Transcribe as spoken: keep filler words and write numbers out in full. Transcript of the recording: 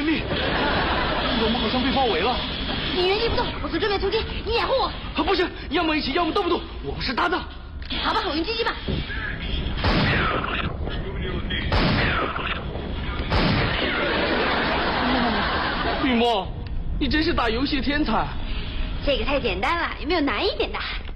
卖命！我们好像被包围了。 你原地不动，我从正面突击，你掩护我。 啊，不是，要么一起，要么都不动，我们是搭档。 好吧，我用狙击吧。 雨墨，你真是打游戏天才。 这个太简单了，有没有难一点的？